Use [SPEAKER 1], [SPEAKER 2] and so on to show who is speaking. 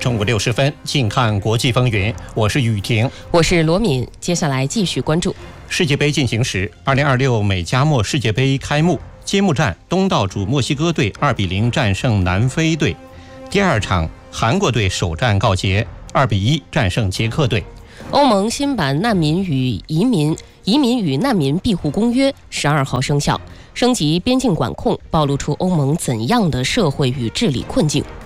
[SPEAKER 1] 中午60分，近看国际风云。我是雨婷，
[SPEAKER 2] 我是罗敏。接下来继续关注
[SPEAKER 1] 世界杯进行时，2026美加墨世界杯开幕，揭幕战东道主墨西哥队2-0战胜南非队。第二场，韩国队首战告捷，2-1战胜捷克队。
[SPEAKER 2] 欧盟新版难民与移民与难民庇护公约12号生效，升级边境管控，暴露出欧盟怎样的社会与治理困境。